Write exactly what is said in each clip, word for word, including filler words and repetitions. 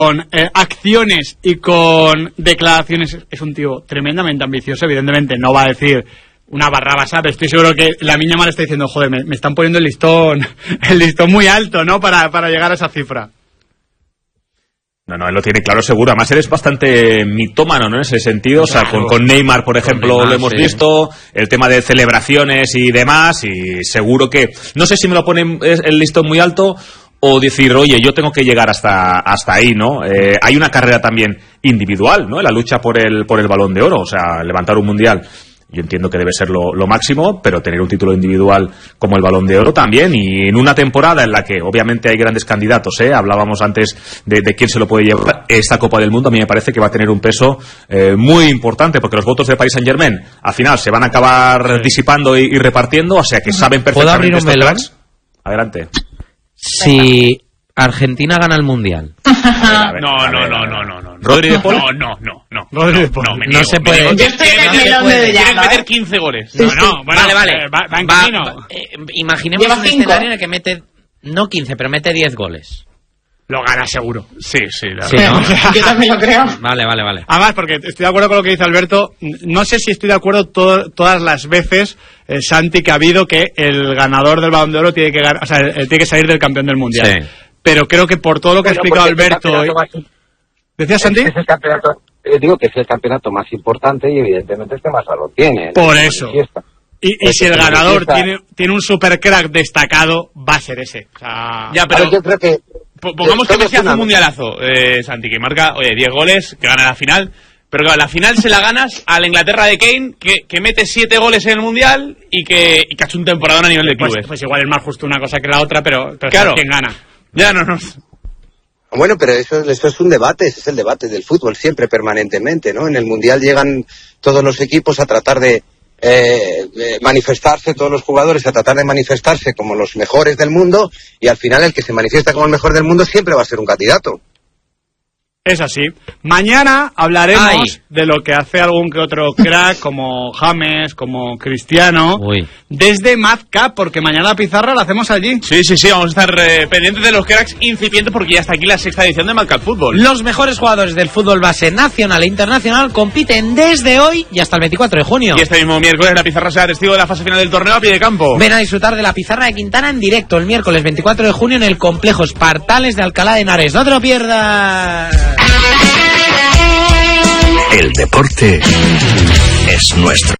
con eh, acciones y con declaraciones. Es un tío tremendamente ambicioso. Evidentemente no va a decir una barra basada, pero estoy seguro que la niña mal está diciendo, joder, me, me están poniendo el listón el listón muy alto, ¿no? Para, para llegar a esa cifra. No, no, él lo tiene claro seguro. Además, eres bastante mitómano, ¿no? En ese sentido. Claro. O sea, con, con Neymar, por ejemplo, Neymar, lo hemos sí. visto. El tema de celebraciones y demás. Y seguro que... No sé si me lo ponen el listón muy alto o decir, oye, yo tengo que llegar hasta hasta ahí, ¿no? Eh, hay una carrera también individual, ¿no? En la lucha por el, por el Balón de Oro. O sea, levantar un mundial... Yo entiendo que debe ser lo, lo máximo, pero tener un título individual como el Balón de Oro también, y en una temporada en la que obviamente hay grandes candidatos, ¿eh? Hablábamos antes de, de quién se lo puede llevar. Esta Copa del Mundo a mí me parece que va a tener un peso eh, muy importante, porque los votos de Paris Saint-Germain al final se van a acabar sí. disipando y, y repartiendo, o sea que saben perfectamente estos cracks. Adelante. Si Argentina gana el Mundial. A ver, no, a ver, no, a ver. no, no, no, no. Rodri de Paul. No, no, no, no. Rodri de Paul. No, me no niego, se puede. Me Yo estoy en el melón de Quieren Llano, meter ¿eh? quince goles. Sí, No, sí. no, bueno, vale, vale. Eh, va, va en Va, camino. va, eh, imaginemos Lleva un cinco. escenario en el que mete, no quince, pero mete diez goles. Lo gana seguro. Sí, sí. La Sí, verdad. ¿no? Yo también lo creo. Vale, vale, vale. Además, porque estoy de acuerdo con lo que dice Alberto. No sé si estoy de acuerdo to- todas las veces, eh, Santi, que ha habido que el ganador del Balón de Oro tiene que ganar, o sea, eh, tiene que salir del campeón del mundial. Sí. Pero creo que por todo lo que ha explicado Alberto. ¿Decías, Santi? Es el campeonato, eh, digo que es el campeonato más importante y evidentemente este más valor tiene. Por eso. Y, y si el ganador fiesta. tiene, tiene un super crack destacado, va a ser ese. O sea, Ya, pero yo creo que po- pongamos que todo Messi es hace una- un mundialazo, eh, Santi, que marca, oye, diez goles, que gana la final. Pero claro, la final se la ganas a la Inglaterra de Kane, que, que mete siete goles en el mundial y que, y que ha hecho un temporadón a nivel de clubes. pues, pues igual es más justo una cosa que la otra, pero, pero Claro. ¿quién gana? Ya, no, no. Bueno, pero eso, eso es un debate, ese es el debate del fútbol siempre, permanentemente, ¿no? En el Mundial llegan todos los equipos a tratar de, eh, de manifestarse, todos los jugadores a tratar de manifestarse como los mejores del mundo, y al final el que se manifiesta como el mejor del mundo siempre va a ser un candidato. Es así. Mañana hablaremos Ay. de lo que hace algún que otro crack como James, como Cristiano, Uy. desde Madcap, porque mañana la pizarra la hacemos allí. Sí, sí, sí, vamos a estar eh, pendientes de los cracks incipientes porque ya está aquí la sexta edición de Madcap Fútbol. Los mejores jugadores del fútbol base nacional e internacional compiten desde hoy y hasta el veinticuatro de junio. Y este mismo miércoles la pizarra será testigo de la fase final del torneo a pie de campo. Ven a disfrutar de la pizarra de Quintana en directo el miércoles veinticuatro de junio en el Complejo Espartales de Alcalá de Henares. ¡No te lo pierdas! El deporte es nuestro.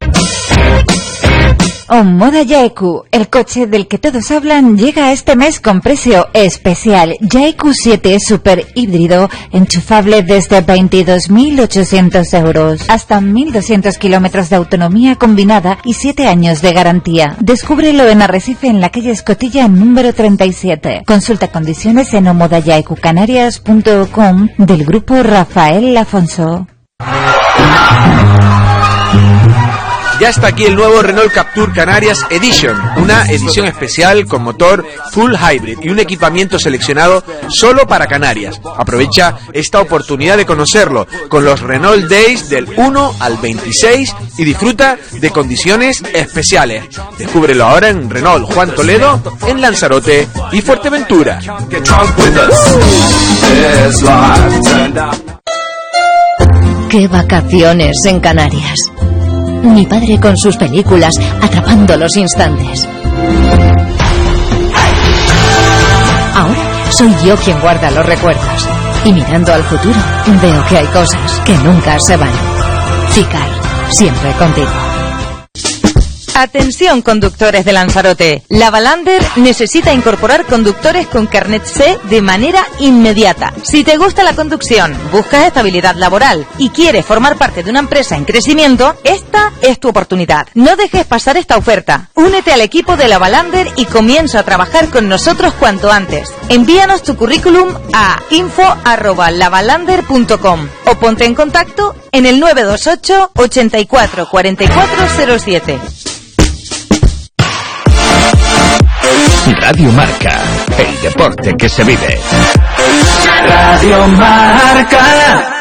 Omoda Yaeku, el coche del que todos hablan, llega este mes con precio especial. Yaeku siete Super híbrido, enchufable desde veintidós mil ochocientos euros. Hasta mil doscientos kilómetros de autonomía combinada y siete años de garantía. Descúbrelo en Arrecife, en la calle Escotilla, número treinta y siete. Consulta condiciones en omoda yaeku canarias punto com del grupo Rafael Afonso. Ya está aquí el nuevo Renault Captur Canarias Edition, una edición especial con motor full hybrid y un equipamiento seleccionado solo para Canarias. Aprovecha esta oportunidad de conocerlo con los Renault Days del uno al veintiséis y disfruta de condiciones especiales. Descúbrelo ahora en Renault Juan Toledo, en Lanzarote y Fuerteventura. ¡Qué vacaciones en Canarias! Mi padre con sus películas, atrapando los instantes. Ahora soy yo quien guarda los recuerdos. Y mirando al futuro, veo que hay cosas que nunca se van. Cicar, siempre contigo. Atención, conductores de Lanzarote. La Valander necesita incorporar conductores con carnet C de manera inmediata. Si te gusta la conducción, buscas estabilidad laboral y quieres formar parte de una empresa en crecimiento, esta es tu oportunidad. No dejes pasar esta oferta. Únete al equipo de la Valander y comienza a trabajar con nosotros cuanto antes. Envíanos tu currículum a info arroba lavalander punto com o ponte en contacto en el nueve dos ocho, ochenta y cuatro, cuarenta y cuatro cero siete. Radio Marca, el deporte que se vive. Radio Marca.